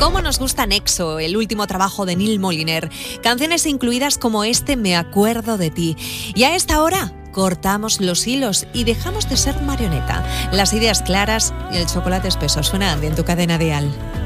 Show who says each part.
Speaker 1: Cómo nos gusta Nexo, el último trabajo de Neil Moliner. Canciones incluidas como este Me acuerdo de ti. Y a esta hora cortamos los hilos y dejamos de ser marioneta. Las ideas claras y el chocolate espeso. Suena en tu cadena dial.